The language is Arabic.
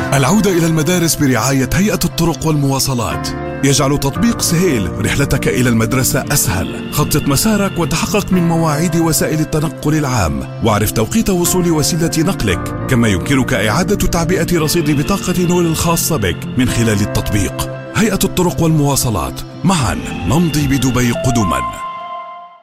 العودة إلى المدارس برعاية هيئة الطرق والمواصلات يجعل تطبيق سهيل رحلتك إلى المدرسة أسهل. خطط مسارك وتحقق من مواعيد وسائل التنقل العام، واعرف توقيت وصول وسيلة نقلك، كما يمكنك إعادة تعبئة رصيد بطاقة نول الخاصة بك من خلال التطبيق. هيئة الطرق والمواصلات، معا نمضي بدبي قدما.